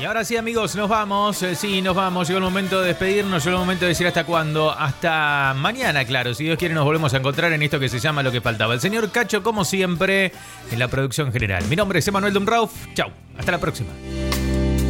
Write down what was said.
ahora sí, amigos, nos vamos. Sí, nos vamos. Llegó el momento de despedirnos. Llegó el momento de decir hasta cuándo. Hasta mañana, claro. Si Dios quiere, nos volvemos a encontrar en esto que se llama Lo que faltaba. El señor Cacho, como siempre, en la producción general. Mi nombre es Emanuel Dumrauf. Chau. Hasta la próxima.